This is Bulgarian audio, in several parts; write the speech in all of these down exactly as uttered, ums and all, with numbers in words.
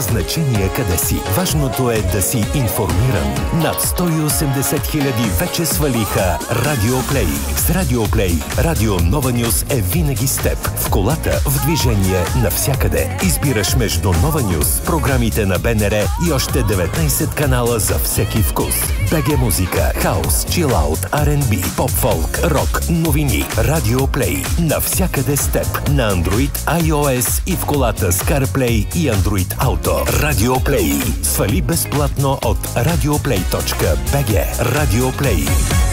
Няма значение къде си. Важното е да си информиран. Над сто и осемдесет хиляди вече свалиха Радио Плей. С Радио Плей, Радио Нова Нюз е винаги с теб. В колата, в движение, навсякъде. Избираш между Нова Нюз, програмите на БНР и още деветнайсет канала за всеки вкус. БГ музика, хаус, чилаут, Ар енд Би, поп-фолк, рок, новини. Радио Плей. Навсякъде с теб. На Android, iOS и в колата с CarPlay и Android Auto. Радио Плей. Свали безплатно от радиоплей точка би джи. Радио Плей.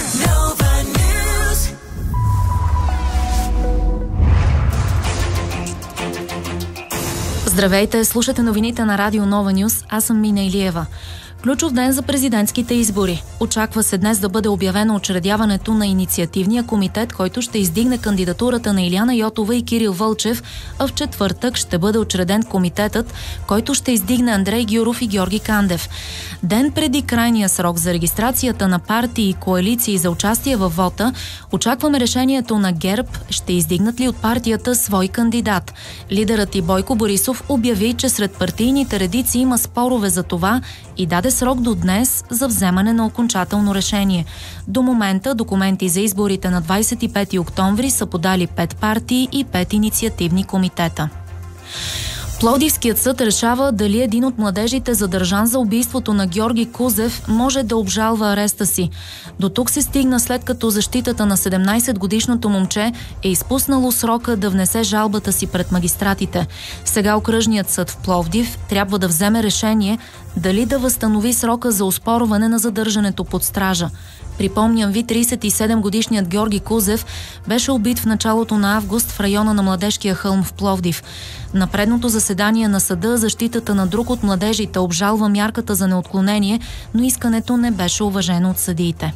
Здравейте, слушате новините на Радио Нова Нюз. Аз съм Мина Илиева. Ключов ден за президентските избори. Очаква се днес да бъде обявено учредяването на инициативния комитет, който ще издигне кандидатурата на Илияна Йотова и Кирил Вълчев, а в четвъртък ще бъде учреден комитетът, който ще издигне Андрей Гюров и Георги Кандев. Ден преди крайния срок за регистрацията на партии и коалиции за участие във вота, очакваме решението на ГЕРБ, ще издигнат ли от партията свой кандидат. Лидерът и Бойко Борисов обяви, че сред партийните редици има спорове за това и даде срок до днес за вземане на окончателно решение. До момента документи за изборите на двадесет и пети октомври са подали пет партии и пет инициативни комитета. Пловдивският съд решава дали един от младежите, задържан за убийството на Георги Кузев, може да обжалва ареста си. До тук се стигна след като защитата на седемнайсетгодишното момче е изпуснало срока да внесе жалбата си пред магистратите. Сега окръжният съд в Пловдив трябва да вземе решение дали да възстанови срока за оспорване на задържането под стража. Припомням ви, тридесет и седемгодишният Георги Кузев беше убит в началото на август в района на Младежкия хълм в Пловдив. На предното заседание на съда защитата на друг от младежите обжалва мярката за неотклонение, но искането не беше уважено от съдиите.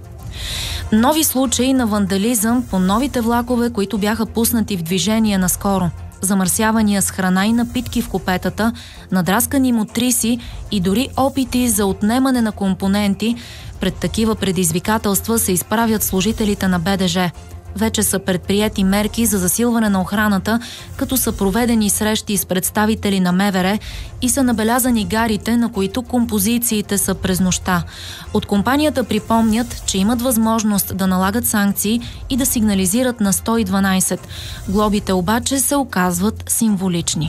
Нови случаи на вандализъм по новите влакове, които бяха пуснати в движение наскоро. Замърсявания с храна и напитки в купетата, надраскани мотриси и дори опити за отнемане на компоненти. Пред такива предизвикателства се изправят служителите на Б Д Ж. Вече са предприети мерки за засилване на охраната, като са проведени срещи с представители на М В Р и са набелязани гарите, на които композициите са през нощта. От компанията припомнят, че имат възможност да налагат санкции и да сигнализират на сто и дванайсет. Глобите обаче се оказват символични.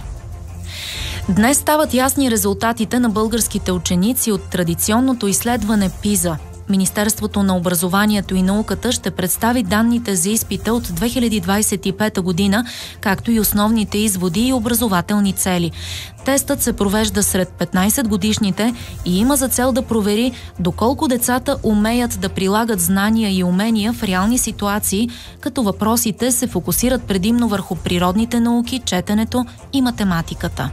Днес стават ясни резултатите на българските ученици от традиционното изследване ПИЗА. Министерството на образованието и науката ще представи данните за изпита от две хиляди двадесет и пета година, както и основните изводи и образователни цели. Тестът се провежда сред петнайсетгодишните и има за цел да провери доколко децата умеят да прилагат знания и умения в реални ситуации, като въпросите се фокусират предимно върху природните науки, четенето и математиката.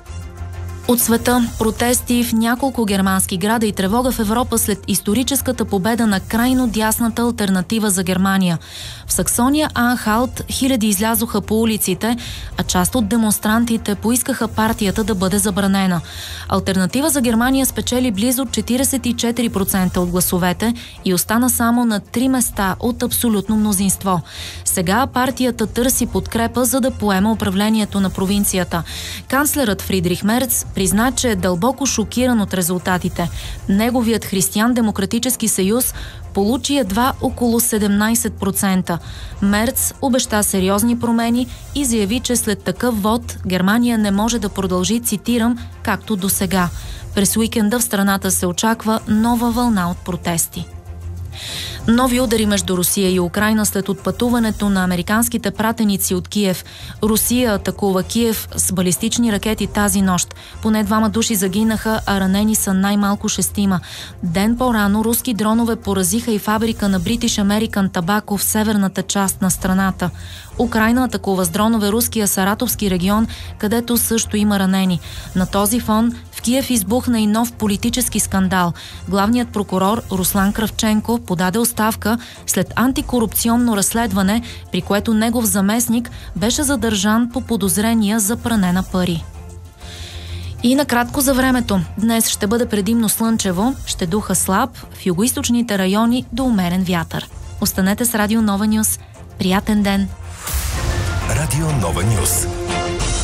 От света протести в няколко германски града и тревога в Европа след историческата победа на крайно дясната алтернатива за Германия. В Саксония Анхалт хиляди излязоха по улиците, а част от демонстрантите поискаха партията да бъде забранена. Алтернатива за Германия спечели близо четирийсет и четири процента от гласовете и остана само на три места от абсолютно мнозинство. Сега партията търси подкрепа, за да поема управлението на провинцията. Канцлерът Фридрих Мерц призна, че е дълбоко шокиран от резултатите. Неговият Християн-демократически съюз получи едва около седемнайсет процента. Мерц обеща сериозни промени и заяви, че след такъв вод Германия не може да продължи, цитирам, както до сега. През уикенда в страната се очаква нова вълна от протести. Нови удари между Русия и Украйна след отпътуването на американските пратеници от Киев. Русия атакува Киев с балистични ракети тази нощ. Поне двама души загинаха, а ранени са най-малко шестима. Ден по-рано руски дронове поразиха и фабрика на British American Tobacco в северната част на страната. Украйна атакува с дронове руския Саратовски регион, където също има ранени. На този фон в Киев избухна и нов политически скандал. Главният прокурор Руслан Кравченко подаде оставка след антикорупционно разследване, при което негов заместник беше задържан по подозрения за пране на пари. И накратко за времето. Днес ще бъде предимно слънчево, ще духа слаб, в югоизточните райони до умерен вятър. Останете с Радио Нова Нюз. Приятен ден! Радио Нова Нюз.